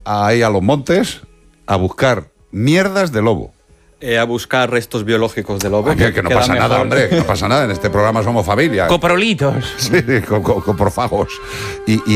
ahí a los montes a buscar mierdas de lobo. A buscar restos biológicos de lobo. Que no queda pasa nada, mejor. hombre, que no pasa nada. En este programa somos familia. Coprolitos. Sí, coprofagos. Y